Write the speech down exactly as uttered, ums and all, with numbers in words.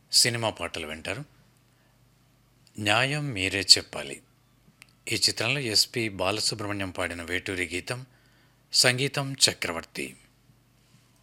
Cinema పాటలు వింటారు. న్యాయం మీరే చెప్పాలి ఈ చిత్రంలో ఎస్పి బాలసుబ్రహ్మణ్యం పాడిన వేటూరి గీతం, సంగీతం చక్రవర్తి.